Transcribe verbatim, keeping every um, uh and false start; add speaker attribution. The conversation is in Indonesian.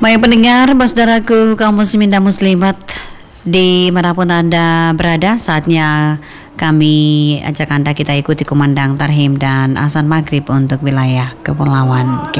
Speaker 1: Baik pendengar, saudaraku kaum muslimin dan muslimat dimanapun Anda berada, saatnya kami ajak Anda kita ikuti kumandang tarhim dan azan maghrib untuk wilayah Kepulauan K.